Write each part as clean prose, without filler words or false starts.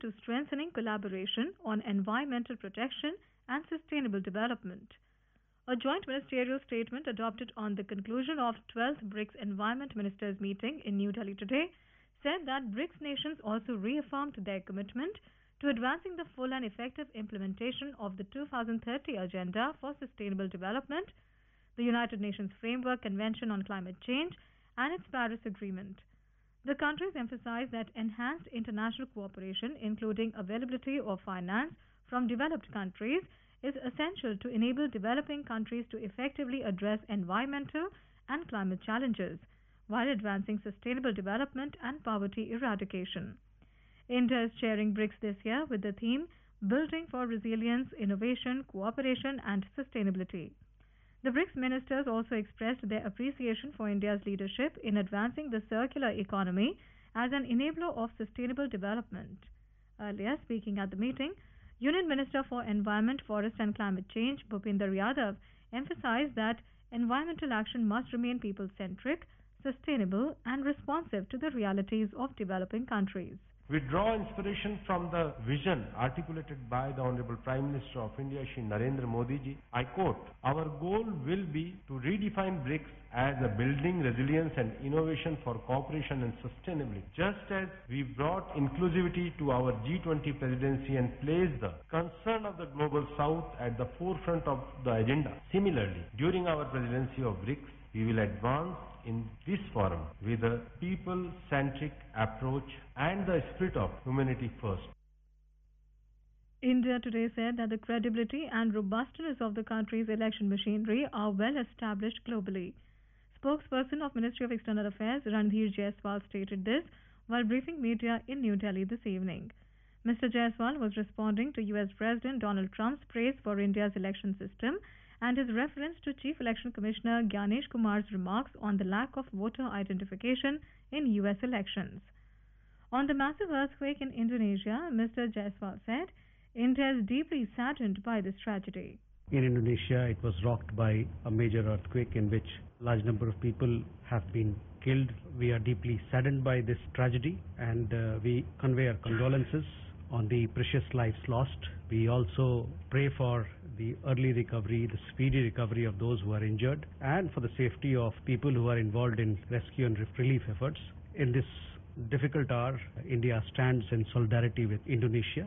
to strengthening collaboration on environmental protection and sustainable development. A joint ministerial statement adopted on the conclusion of 12th BRICS Environment Ministers meeting in New Delhi today said that BRICS nations also reaffirmed their commitment to advancing the full and effective implementation of the 2030 Agenda for Sustainable Development, the United Nations Framework Convention on Climate Change, and its Paris Agreement. The countries emphasized that enhanced international cooperation, including availability of finance from developed countries, is essential to enable developing countries to effectively address environmental and climate challenges while advancing sustainable development and poverty eradication. India is chairing BRICS this year with the theme Building for Resilience, Innovation, Cooperation and Sustainability. The BRICS ministers also expressed their appreciation for India's leadership in advancing the circular economy as an enabler of sustainable development. Earlier, speaking at the meeting, Union Minister for Environment, Forest and Climate Change, Bhupinder Yadav, emphasized that environmental action must remain people-centric, sustainable and responsive to the realities of developing countries. We draw inspiration from the vision articulated by the Honorable Prime Minister of India, Shri Narendra Modi ji. I quote, "Our goal will be to redefine BRICS as a building resilience and innovation for cooperation and sustainability. Just as we brought inclusivity to our G20 presidency and placed the concern of the global south at the forefront of the agenda. Similarly, during our presidency of BRICS, we will advance in this forum with a people-centric approach and the spirit of humanity first." India today said that the credibility and robustness of the country's election machinery are well established globally. Spokesperson of Ministry of External Affairs Ranveer Jaiswal stated this while briefing media in New Delhi this evening. Mr. Jaiswal was responding to US President Donald Trump's praise for India's election system and his reference to Chief Election Commissioner Gyanesh Kumar's remarks on the lack of voter identification in US elections. On the massive earthquake in Indonesia, Mr. Jaiswal said, India is deeply saddened by this tragedy. In Indonesia, it was rocked by a major earthquake in which a large number of people have been killed. We are deeply saddened by this tragedy and we convey our condolences on the precious lives lost. We also pray for the early recovery, the speedy recovery of those who are injured, and for the safety of people who are involved in rescue and relief efforts. In this difficult hour, India stands in solidarity with Indonesia.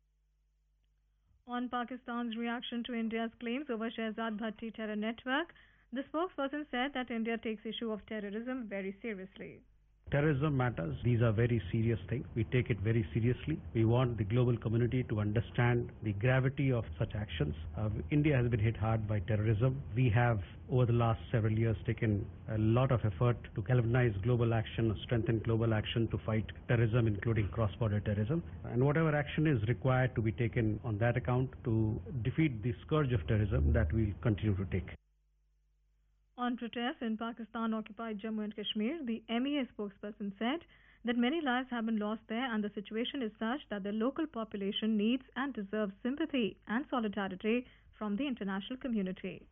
On Pakistan's reaction to India's claims over Shehzad Bhatti terror network, the spokesperson said that India takes issue of terrorism very seriously. Terrorism matters. These are very serious things. We take it very seriously. We want the global community to understand the gravity of such actions. India has been hit hard by terrorism. We have, over the last several years, taken a lot of effort to galvanize global action, strengthen global action to fight terrorism, including cross-border terrorism. And whatever action is required to be taken on that account to defeat the scourge of terrorism, that we'll continue to take. On protests in Pakistan-occupied Jammu and Kashmir, the MEA spokesperson said that many lives have been lost there and the situation is such that the local population needs and deserves sympathy and solidarity from the international community.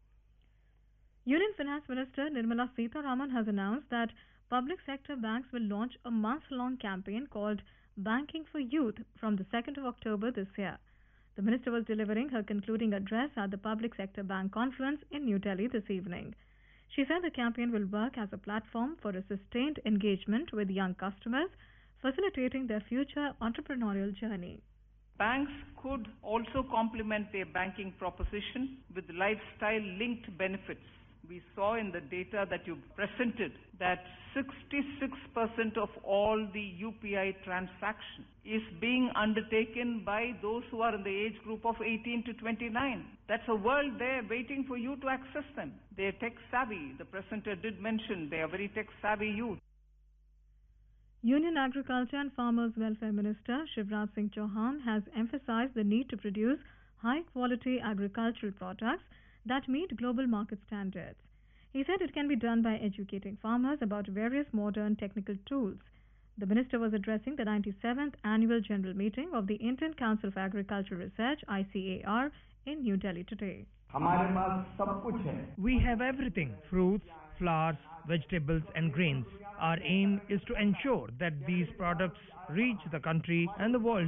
Union Finance Minister Nirmala Sitharaman has announced that public sector banks will launch a month-long campaign called Banking for Youth from the 2nd of October this year. The minister was delivering her concluding address at the Public Sector Bank Conference in New Delhi this evening. She said the campaign will work as a platform for a sustained engagement with young customers, facilitating their future entrepreneurial journey. Banks could also complement their banking proposition with lifestyle-linked benefits. We saw in the data that you presented that 66% of all the UPI transaction is being undertaken by those who are in the age group of 18 to 29. That's a world there waiting for you to access them. They're tech savvy. The presenter did mention they are very tech savvy youth. Union Agriculture and Farmers Welfare Minister Shivraj Singh Chauhan has emphasized the need to produce high-quality agricultural products that meet global market standards. He said it can be done by educating farmers about various modern technical tools. The minister was addressing the 97th Annual General Meeting of the Indian Council of Agricultural Research, ICAR, in New Delhi today. We have everything: fruits, flowers, vegetables and grains. Our aim is to ensure that these products reach the country and the world